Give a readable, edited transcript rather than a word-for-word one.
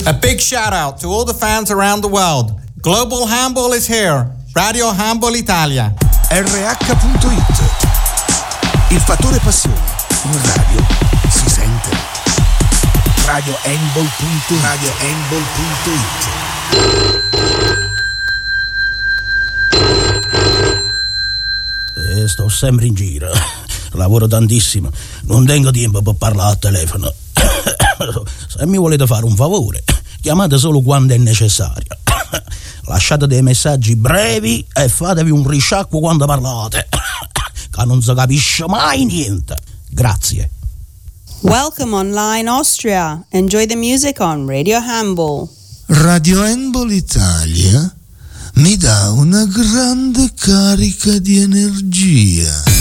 A big shout out to all the fans around the world. Global Handball is here. Radio Handball Italia. RH.it. Il fattore passione. In radio si sente. radiohandball.it. Sto sempre in giro. Lavoro tantissimo. Non tengo tempo per parlare al telefono. Se mi volete fare un favore, chiamate solo quando è necessario. Lasciate dei messaggi brevi e fatevi un risciacquo quando parlate, che non si capisce mai niente. Grazie. Welcome online Austria. Enjoy the music on Radio Handball. Radio Handball Italia mi dà una grande carica di energia.